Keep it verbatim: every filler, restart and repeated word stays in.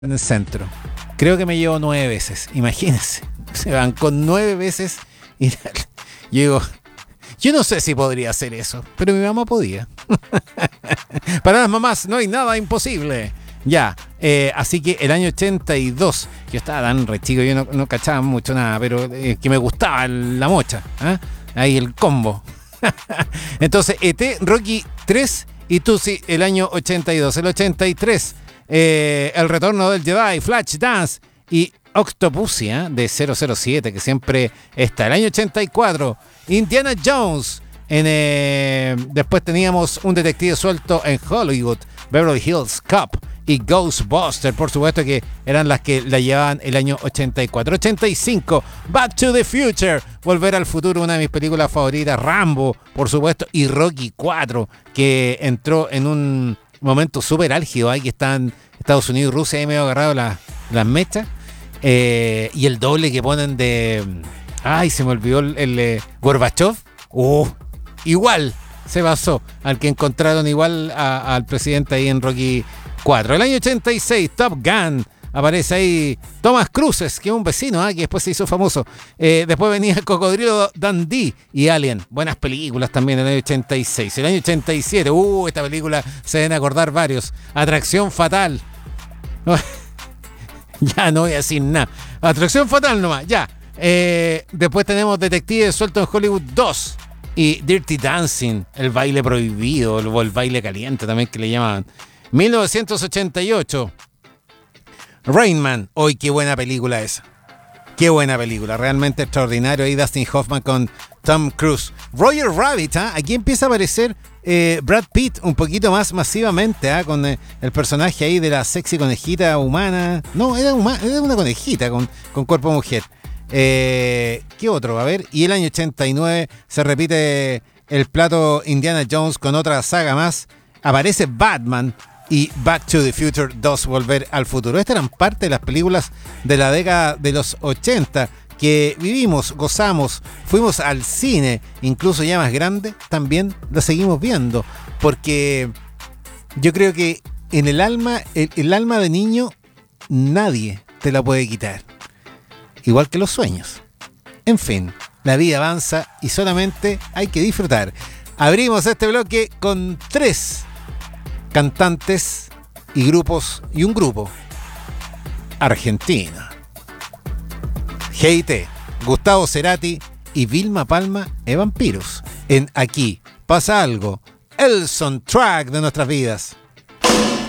en el centro. Creo que me llevo nueve veces, imagínense. Se van con nueve veces y yo digo, yo no sé si podría hacer eso, pero mi mamá podía. Para las mamás no hay nada imposible. Ya, eh, así que el año ochenta y dos, yo estaba tan re chico, yo no, no cachaba mucho nada, pero eh, que me gustaba la mocha, ¿eh? Ahí el combo. Entonces, E T, Rocky tres y Tusi el año ochenta y dos. El ochenta y tres, eh, El retorno del Jedi, Flashdance y Octopussy, ¿eh? De cero cero siete, que siempre está. El año ochenta y cuatro, Indiana Jones. En, eh, después teníamos Un detective suelto en Hollywood, Beverly Hills Cop y Ghostbusters, por supuesto, que eran las que la llevaban el año ochenta y cuatro. ochenta y cinco, Back to the Future, Volver al futuro, una de mis películas favoritas. Rambo, por supuesto, y Rocky cuatro, que entró en un momento súper álgido, ahí que están Estados Unidos y Rusia ahí medio agarrados las, las mechas, eh, y el doble que ponen de, ay, se me olvidó el, el eh, Gorbachev, uh, igual se basó al que encontraron igual a, al presidente ahí en Rocky cuatro. El año ochenta y seis, Top Gun, aparece ahí Thomas Cruises, que es un vecino, ¿eh? Que después se hizo famoso. Eh, después venía el Cocodrilo Dundee y Alien, buenas películas también en el año ochenta y seis. El año ochenta y siete, uh, esta película se deben acordar varios. Atracción Fatal. Ya no voy a decir nada. Atracción Fatal nomás, ya. Eh, después tenemos Detective suelto en Hollywood dos y Dirty Dancing, el baile prohibido, o el baile caliente también que le llamaban. mil novecientos ochenta y ocho, Rain Man. Hoy qué buena película esa. Qué buena película, realmente extraordinario. Ahí Dustin Hoffman con Tom Cruise. Roger Rabbit, ¿eh? Aquí empieza a aparecer eh, Brad Pitt un poquito más masivamente, ¿eh? Con eh, el personaje ahí de la sexy conejita humana. No, era, huma- era una conejita con, con cuerpo de mujer. Eh, ¿Qué otro? A ver, y el año ochenta y nueve se repite el plato Indiana Jones con otra saga más. Aparece Batman y Back to the Future dos, Volver al futuro. Estas eran parte de las películas de la década de los ochenta que vivimos, gozamos, fuimos al cine, incluso ya más grande, también la seguimos viendo, porque yo creo que en el alma, el, el alma de niño, nadie te la puede quitar. Igual que los sueños. En fin, la vida avanza y solamente hay que disfrutar. Abrimos este bloque con tres cantantes y grupos, y un grupo argentino. G I T, Gustavo Cerati y Vilma Palma e Vampiros. En Aquí pasa algo, el soundtrack de nuestras vidas.